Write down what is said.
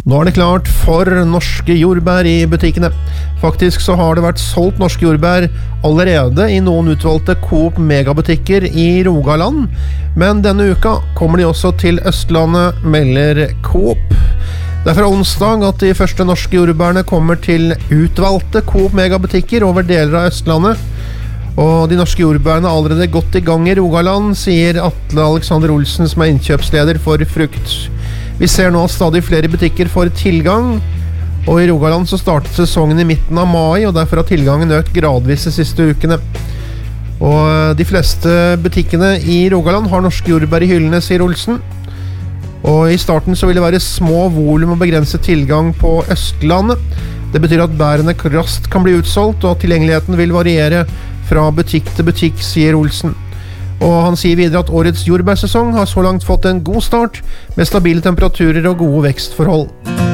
Nå det klart for norske jordbær i butikkene. Faktisk så har det vært solgt norske jordbær allerede i noen utvalgte Coop Megabutikker i Rogaland, men denne uka kommer de også til Østlandet, melder Coop. Det fra onsdag at de første norske jordbærene kommer til utvalgte Coop Megabutikker over deler av Østlandet, og de norske jordbærene er allerede godt i gang i Rogaland, sier Atle Alexander Olsen, som er innkjøpsleder for frukt. Vi ser nå at stadig flere butikker får tilgang, og i Rogaland så startet sesongen i midten av mai, og derfor har tilgangen økt gradvis de siste ukene. Og de fleste butikkene i Rogaland har norske jordbær i hyllene, sier Olsen. Og i starten så vil det være små volum og begrenset tilgang på Østlandet. Det betyr at bærene raskt kan bli utsolgt, og at tilgjengeligheten vil variere fra butikk til butikk, sier Olsen. Og han sier videre at årets jordbærsesong har så langt fått en god start, med stabile temperaturer og gode vekstforhold.